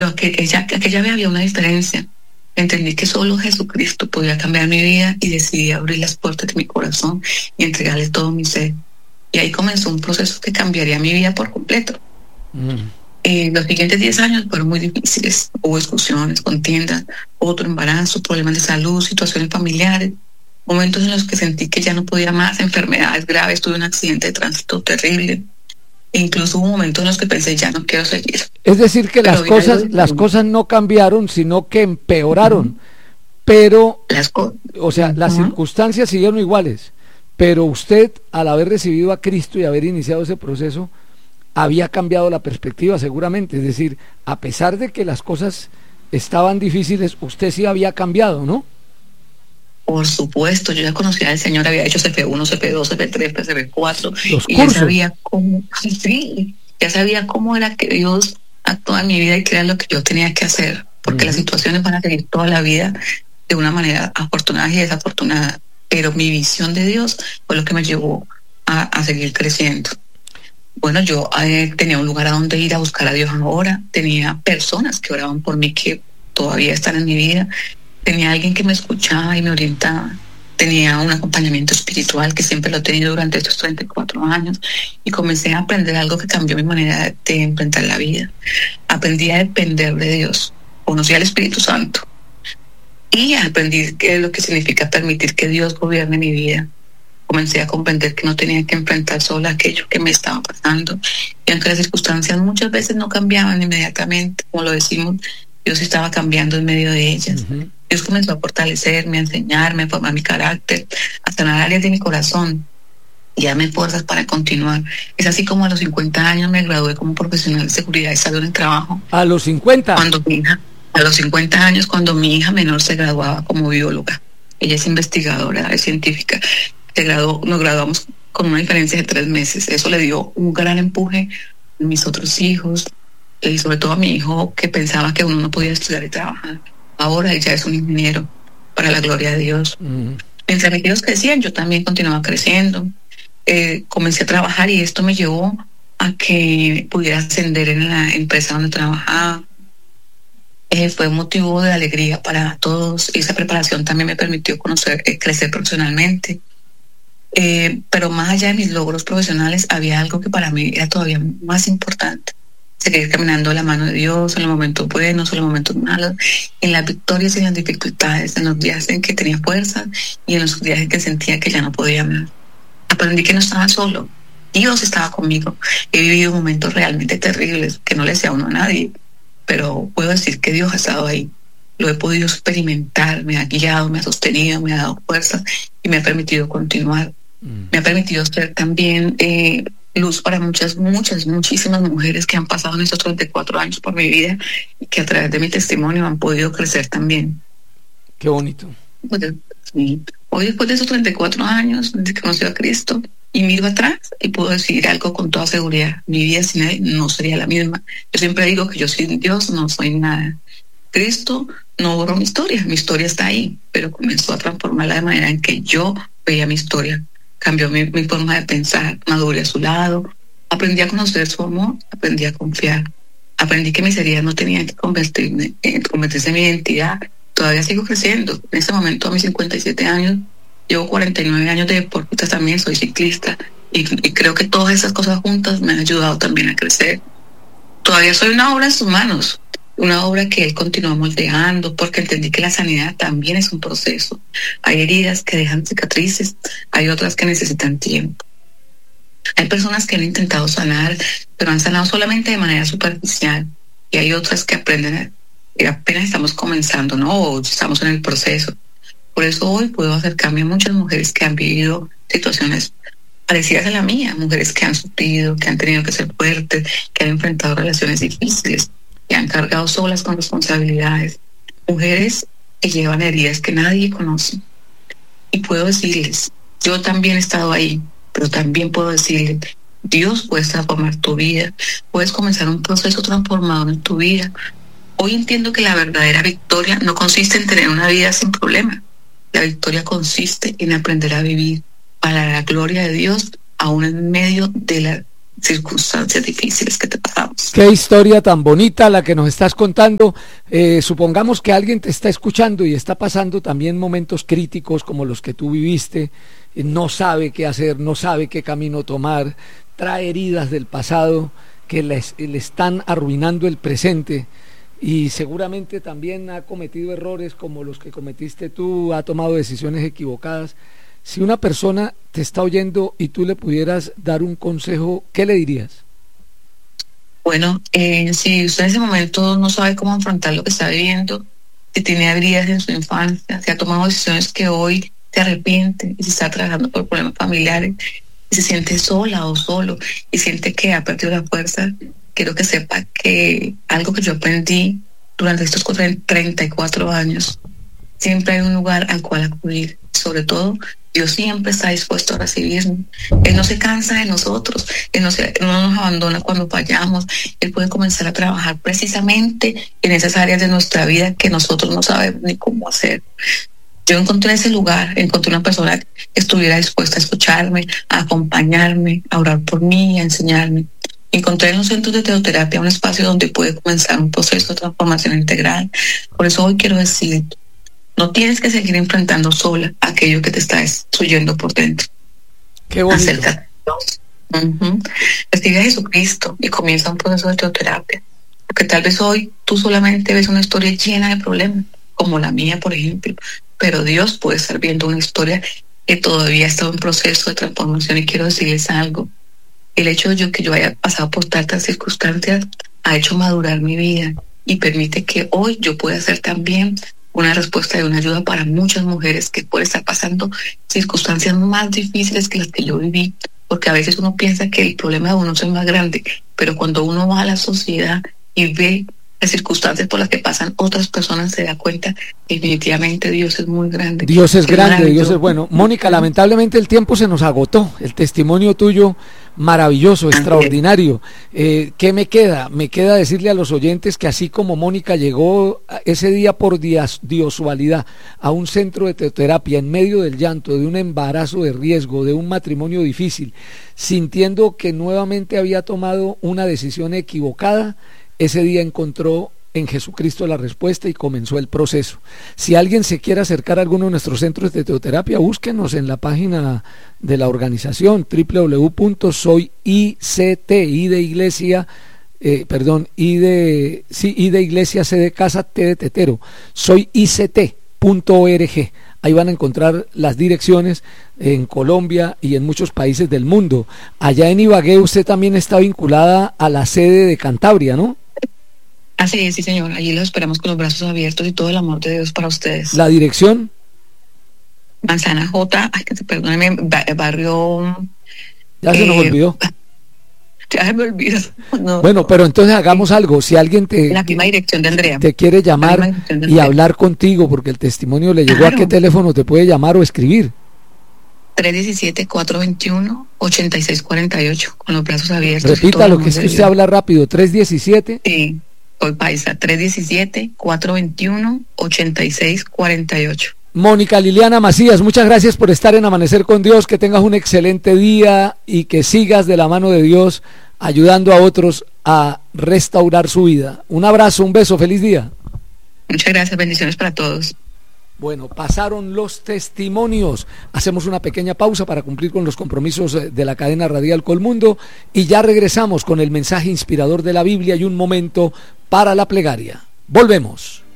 aquella vez había una diferencia. Entendí que solo Jesucristo podía cambiar mi vida y decidí abrir las puertas de mi corazón y entregarle todo mi ser. Y ahí comenzó un proceso que cambiaría mi vida por completo. Los siguientes 10 años fueron muy difíciles. Hubo discusiones, contiendas, otro embarazo, problemas de salud, situaciones familiares, momentos en los que sentí que ya no podía más, enfermedades graves, tuve un accidente de tránsito terrible. E incluso hubo momentos en los que pensé, ya no quiero seguir. Es decir, que las cosas no cambiaron, sino que empeoraron. Pero, las circunstancias siguieron iguales. Pero usted, al haber recibido a Cristo y haber iniciado ese proceso, había cambiado la perspectiva seguramente. Es decir, a pesar de que las cosas estaban difíciles, usted sí había cambiado, ¿no? Por supuesto, yo ya conocía al Señor, había hecho CP1, CP2, CP3, CP4, y cursos. ya sabía cómo era que Dios actuaba en mi vida y qué era lo que yo tenía que hacer, porque las situaciones van a seguir toda la vida de una manera afortunada y desafortunada, pero mi visión de Dios fue lo que me llevó a seguir creciendo. Bueno, yo tenía un lugar a donde ir a buscar a Dios ahora, tenía personas que oraban por mí que todavía están en mi vida, tenía alguien que me escuchaba y me orientaba, tenía un acompañamiento espiritual que siempre lo he tenido durante estos 34 años y comencé a aprender algo que cambió mi manera de enfrentar la vida. Aprendí a depender de Dios, conocí al Espíritu Santo y aprendí qué es lo que significa permitir que Dios gobierne mi vida. Comencé a comprender que no tenía que enfrentar sola aquello que me estaba pasando y aunque las circunstancias muchas veces no cambiaban inmediatamente, como lo decimos, Dios estaba cambiando en medio de ellas. Dios comenzó a fortalecerme, a enseñarme, a formar mi carácter, a sanar áreas de mi corazón y darme fuerzas para continuar. Es así como a los 50 años me gradué como profesional de seguridad y salud en el trabajo. ¿A los 50? A los 50 años, cuando mi hija menor se graduaba como bióloga. Ella es investigadora, es científica. Nos graduamos con una diferencia de 3 meses. Eso le dio un gran empuje a mis otros hijos y sobre todo a mi hijo que pensaba que uno no podía estudiar y trabajar. Ahora ella es un ingeniero, para la gloria de Dios. Mientras mis hijos crecían, yo también continuaba creciendo. Comencé a trabajar y esto me llevó a que pudiera ascender en la empresa donde trabajaba. Fue un motivo de alegría para todos. Esa preparación también me permitió crecer profesionalmente. Pero más allá de mis logros profesionales, había algo que para mí era todavía más importante. Seguir caminando de la mano de Dios en los momentos buenos, en los momentos malos, en las victorias y en las dificultades, en los días en que tenía fuerza y en los días en que sentía que ya no podía más. Aprendí que no estaba solo, Dios estaba conmigo. He vivido momentos realmente terribles que no le deseo a uno a nadie, pero puedo decir que Dios ha estado ahí. Lo he podido experimentar, me ha guiado, me ha sostenido, me ha dado fuerza y me ha permitido continuar. Me ha permitido ser también luz para muchísimas mujeres que han pasado en estos 34 años por mi vida y que a través de mi testimonio han podido crecer también. Qué bonito. Sí. Hoy, después de esos 34 años, desde que conocí a Cristo, y miro atrás y puedo decir algo con toda seguridad: mi vida sin Él no sería la misma. Yo siempre digo que yo sin Dios no soy nada. Cristo no borró mi historia está ahí, pero comenzó a transformarla de manera en que yo veía mi historia. Cambió mi forma de pensar, maduré a su lado, aprendí a conocer su amor, aprendí a confiar, aprendí que mis heridas no tenían que convertirse en mi identidad. Todavía sigo creciendo. En este momento, a mis 57 años, llevo 49 años de deportista también, soy ciclista y creo que todas esas cosas juntas me han ayudado también a crecer. Todavía soy una obra en sus manos, una obra que Él continúa moldeando, porque entendí que la sanidad también es un proceso. Hay heridas que dejan cicatrices, hay otras que necesitan tiempo. Hay personas que han intentado sanar, pero han sanado solamente de manera superficial, y hay otras que aprenden y apenas estamos comenzando, ¿no? O estamos en el proceso. Por eso hoy puedo acercarme a muchas mujeres que han vivido situaciones parecidas a la mía, mujeres que han sufrido, que han tenido que ser fuertes, que han enfrentado relaciones difíciles, que han cargado solas con responsabilidades, mujeres que llevan heridas que nadie conoce. Y puedo decirles, yo también he estado ahí, pero también puedo decirles, Dios puede transformar tu vida, puedes comenzar un proceso transformador en tu vida. Hoy entiendo que la verdadera victoria no consiste en tener una vida sin problema. La victoria consiste en aprender a vivir para la gloria de Dios, aún en medio de circunstancias difíciles que te pasamos. Qué historia tan bonita la que nos estás contando. Supongamos que alguien te está escuchando y está pasando también momentos críticos como los que tú viviste, no sabe qué hacer, no sabe qué camino tomar, trae heridas del pasado que le están arruinando el presente, y seguramente también ha cometido errores como los que cometiste tú, ha tomado decisiones equivocadas. Si una persona te está oyendo y tú le pudieras dar un consejo, ¿qué le dirías? Bueno, si usted en ese momento no sabe cómo afrontar lo que está viviendo, si tiene heridas en su infancia, si ha tomado decisiones que hoy se arrepiente, y si está trabajando por problemas familiares, y se siente sola o solo, y siente que ha perdido la fuerza, quiero que sepa que algo que yo aprendí durante estos 34 años, siempre hay un lugar al cual acudir. Sobre todo, Dios siempre está dispuesto a recibirnos. Él no se cansa de nosotros, Él no nos abandona cuando fallamos. Él puede comenzar a trabajar precisamente en esas áreas de nuestra vida que nosotros no sabemos ni cómo hacer. Yo encontré ese lugar, encontré una persona que estuviera dispuesta a escucharme, a acompañarme, a orar por mí, a enseñarme. Encontré en los centros de teoterapia un espacio donde puede comenzar un proceso de transformación integral. Por eso hoy quiero decir, no tienes que seguir enfrentando sola aquello que te está destruyendo por dentro. Qué bonito. Acércate a Dios. Recibe a Jesucristo y comienza un proceso de teoterapia. Porque tal vez hoy tú solamente ves una historia llena de problemas, como la mía, por ejemplo. Pero Dios puede estar viendo una historia que todavía está en proceso de transformación. Y quiero decirles algo. El hecho de que yo haya pasado por tantas circunstancias ha hecho madurar mi vida y permite que hoy yo pueda ser también una respuesta y una ayuda para muchas mujeres que pueden estar pasando circunstancias más difíciles que las que yo viví, porque a veces uno piensa que el problema de uno es más grande, pero cuando uno va a la sociedad y ve las circunstancias por las que pasan otras personas, se da cuenta que definitivamente Dios es muy grande. Dios es grande, Dios es bueno. Mónica, lamentablemente el tiempo se nos agotó. El testimonio tuyo, maravilloso, extraordinario. ¿Qué me queda? Me queda decirle a los oyentes que así como Mónica llegó ese día por diosualidad a un centro de teoterapia en medio del llanto, de un embarazo de riesgo, de un matrimonio difícil, sintiendo que nuevamente había tomado una decisión equivocada, ese día encontró en Jesucristo la respuesta y comenzó el proceso. Si alguien se quiere acercar a alguno de nuestros centros de teoterapia, búsquenos en la página de la organización www.soyict, I de iglesia, I de iglesia, C de casa, T de tetero, soyict.org. Ahí van a encontrar las direcciones en Colombia y en muchos países del mundo. Allá en Ibagué usted también está vinculada a la sede de Cantabria, ¿no? Así es, sí, señor. Allí los esperamos con los brazos abiertos y todo el amor de Dios para ustedes. ¿La dirección? Manzana J, perdóneme, barrio... Ya se nos olvidó. Ya se me olvidó. No. Bueno, pero entonces hagamos algo. Si alguien la misma dirección de Andrea. te quiere llamar y hablar contigo, porque el testimonio le llegó, claro. ¿A qué teléfono te puede llamar o escribir? 317-421-8648, con los brazos abiertos. Repita lo que es que usted habla rápido. 317. Sí, hoy paisa. 317-421-8648. Mónica Liliana Macías, muchas gracias por estar en Amanecer con Dios, que tengas un excelente día y que sigas de la mano de Dios ayudando a otros a restaurar su vida. Un abrazo, un beso, feliz día. Muchas gracias, bendiciones para todos. Bueno, pasaron los testimonios. Hacemos una pequeña pausa para cumplir con los compromisos de la cadena radial Colmundo y ya regresamos con el mensaje inspirador de la Biblia y un momento para la plegaria. Volvemos.